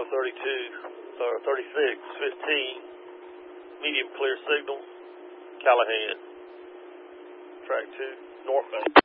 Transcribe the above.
32, or 36, 15, medium clear signal, Callahan. Track 2, northbound.